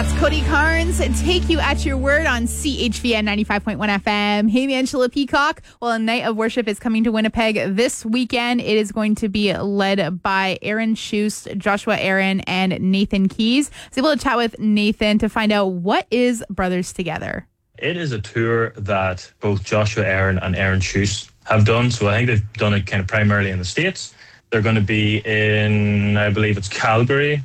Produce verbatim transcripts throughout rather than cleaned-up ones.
That's Cody Carnes. Take you at your word on C H V N ninety-five point one F M. Hey, Angela Peacock. Well, a night of worship is coming to Winnipeg this weekend. It is going to be led by Aaron Schust, Joshua Aaron, and Nathan Keys. I was able to chat with Nathan to find out what is Brothers Together. It is a tour that both Joshua Aaron and Aaron Schust have done. So I think they've done it kind of primarily in the States. They're going to be in, I believe it's Calgary,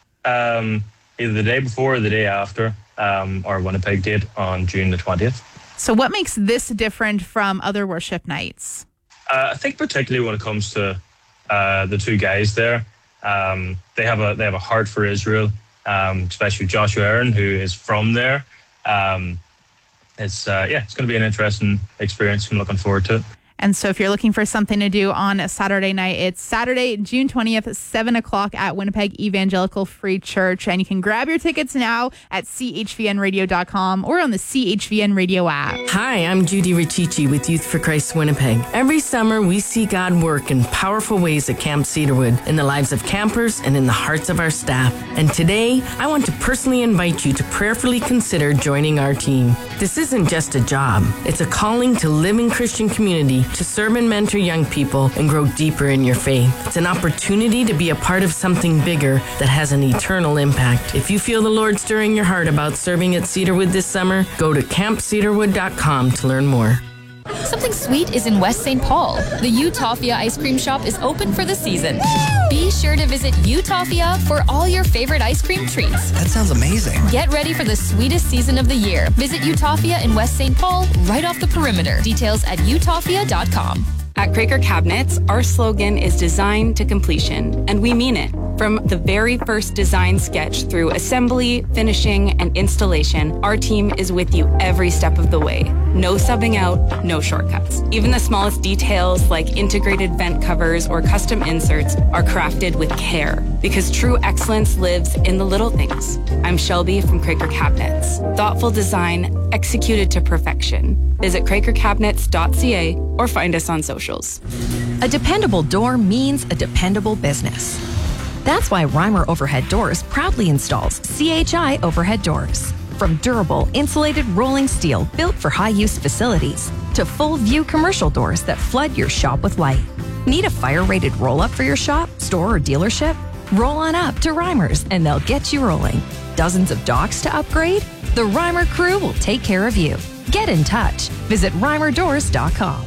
um, either the day before or the day after, um, or Winnipeg date on June the twentieth. So what makes this different from other worship nights? Uh, I think particularly when it comes to uh, the two guys there, um, they have a they have a heart for Israel, um, especially Joshua Aaron, who is from there. Um, it's uh, yeah, it's going to be an interesting experience. I'm looking forward to it. And so if you're looking for something to do on a Saturday night, it's Saturday, June twentieth, seven o'clock at Winnipeg Evangelical Free Church. And you can grab your tickets now at C H V N radio dot com or on the C H V N Radio app. Hi, I'm Judy Riccici with Youth for Christ Winnipeg. Every summer, we see God work in powerful ways at Camp Cedarwood, in the lives of campers and in the hearts of our staff. And today, I want to personally invite you to prayerfully consider joining our team. This isn't just a job. It's a calling to live in Christian community, to serve and mentor young people and grow deeper in your faith. It's an opportunity to be a part of something bigger that has an eternal impact. If you feel the Lord stirring your heart about serving at Cedarwood this summer, go to camp cedarwood dot com to learn more. Something sweet is in West Saint Paul. The Utopia ice cream shop is open for the season. Be sure to visit Utopia for all your favorite ice cream treats. That sounds amazing. Get ready for the sweetest season of the year. Visit Utopia in West Saint Paul, right off the perimeter. Details at utopia dot com. At Craker Cabinets, our slogan is design to completion, and we mean it. From the very first design sketch through assembly, finishing, and installation, our team is with you every step of the way. No subbing out, no shortcuts. Even the smallest details like integrated vent covers or custom inserts are crafted with care, because true excellence lives in the little things. I'm Shelby from Craker Cabinets. Thoughtful design executed to perfection. Visit craker cabinets dot c a or find us on socials. A dependable door means a dependable business. That's why Reimer Overhead Doors proudly installs C H I overhead doors. From durable, insulated rolling steel built for high-use facilities to full-view commercial doors that flood your shop with light. Need a fire-rated roll-up for your shop, store, or dealership? Roll on up to Reimer's and they'll get you rolling. Dozens of docks to upgrade? The Reimer crew will take care of you. Get in touch. Visit reimer doors dot com.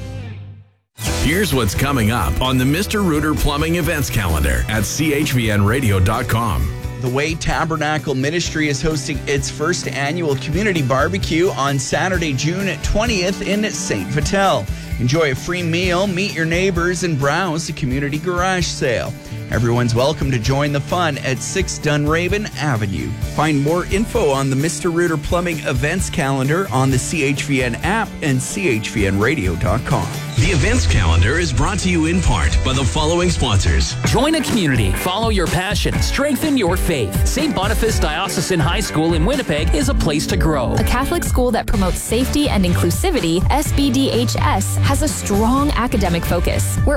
Here's what's coming up on the Mister Rooter Plumbing events calendar at C H V N radio dot com. The Way Tabernacle Ministry is hosting its first annual community barbecue on Saturday, June twentieth in Saint Vital. Enjoy a free meal, meet your neighbors, and browse the community garage sale. Everyone's welcome to join the fun at six Dunraven Avenue. Find more info on the Mister Rooter Plumbing events calendar on the C H V N app and C H V N radio dot com. The events calendar is brought to you in part by the following sponsors. Join a community, follow your passion, strengthen your faith. Saint Boniface Diocesan High School in Winnipeg is a place to grow. A Catholic school that promotes safety and inclusivity, S B D H S has a strong academic focus, where